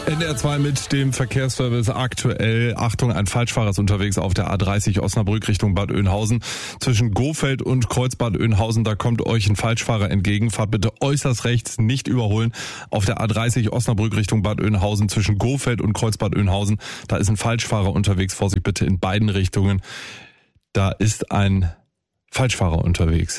NDR2 mit dem Verkehrsservice aktuell. Achtung, ein Falschfahrer ist unterwegs auf der A30 Osnabrück Richtung Bad Oeynhausen. Zwischen Gohfeld und Kreuzbad Oeynhausen, da kommt euch ein Falschfahrer entgegen. Fahrt bitte äußerst rechts, nicht überholen. Auf der A30 Osnabrück Richtung Bad Oeynhausen zwischen Gohfeld und Kreuzbad Oeynhausen, da ist ein Falschfahrer unterwegs. Vorsicht bitte in beiden Richtungen. Da ist ein Falschfahrer unterwegs.